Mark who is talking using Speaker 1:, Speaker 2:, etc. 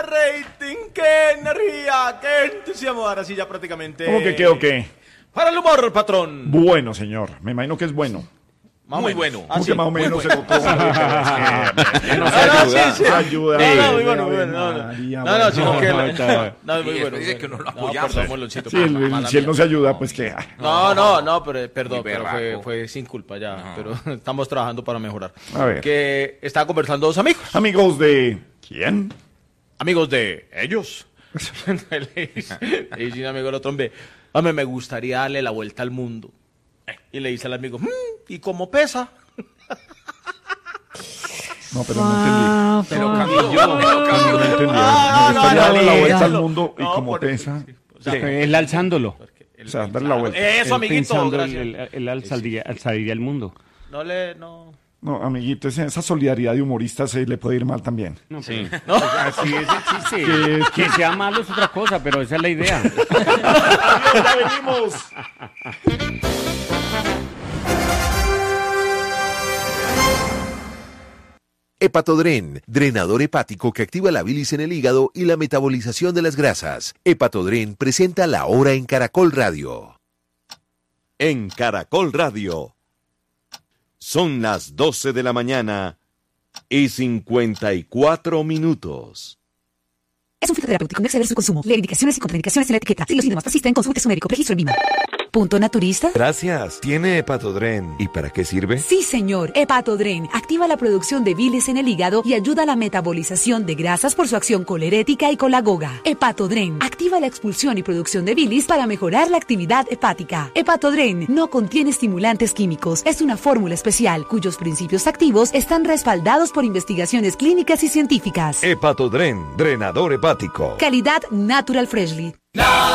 Speaker 1: más rating, qué energía, qué entusiasmo. Ahora sí ya prácticamente...
Speaker 2: ¿Cómo que qué o qué?
Speaker 1: Para el humor, patrón.
Speaker 2: Bueno, señor. Me imagino que es bueno.
Speaker 1: Muy bueno.
Speaker 2: ¿Cómo que más o menos se lo toma?
Speaker 1: Sí.
Speaker 2: Ayuda.
Speaker 1: No, muy bueno, muy bueno. No, sino que... No, es muy bueno.
Speaker 3: Dice que no lo apoyamos.
Speaker 1: Perdón, Molonchito.
Speaker 2: Sí, si él no se ayuda, pues que...
Speaker 1: No, pero perdón, pero
Speaker 3: berraco.
Speaker 1: fue sin culpa ya. Pero estamos trabajando para mejorar.
Speaker 2: A ver.
Speaker 1: Que estaba conversando dos amigos.
Speaker 2: Amigos de... ¿Quién?
Speaker 1: Amigos de ellos. Le dice un amigo al otro, hombre, me gustaría darle la vuelta al mundo. Y le dice al amigo, ¿y cómo pesa?
Speaker 2: No, pero no entendí.
Speaker 3: Pero cambió.
Speaker 2: No entendí. Me gustaría darle la vuelta al mundo y como pesa.
Speaker 4: Él alzándolo.
Speaker 2: O sea, darle la vuelta.
Speaker 1: Eso, amiguito,
Speaker 4: Pensando
Speaker 1: gracias.
Speaker 4: él alzaría el mundo.
Speaker 1: No.
Speaker 2: No, amiguito, esa solidaridad de humoristas se le puede ir mal también.
Speaker 4: No, sí. Así es el chiste. Que sea malo es otra cosa, pero esa es la idea.
Speaker 2: Adiós, ya venimos.
Speaker 5: Hepatodren, drenador hepático que activa la bilis en el hígado y la metabolización de las grasas. Hepatodren presenta La Hora en Caracol Radio.
Speaker 6: En Caracol Radio. Son las 12 de la mañana y 54 minutos.
Speaker 7: Es un fitoterapéutico, no exceder su consumo. Lee indicaciones y contraindicaciones en la etiqueta. Si los síntomas persisten, consulte a su médico. Registro en Lima. ¿Punto naturista?
Speaker 5: Gracias. ¿Tiene Hepatodren? ¿Y para qué sirve?
Speaker 7: Sí, señor. Hepatodren activa la producción de bilis en el hígado y ayuda a la metabolización de grasas por su acción colerética y colagoga. Hepatodren activa la expulsión y producción de bilis para mejorar la actividad hepática. Hepatodren no contiene estimulantes químicos. Es una fórmula especial cuyos principios activos están respaldados por investigaciones clínicas y científicas.
Speaker 5: Hepatodren, drenador hepático.
Speaker 7: Calidad Natural Freshly.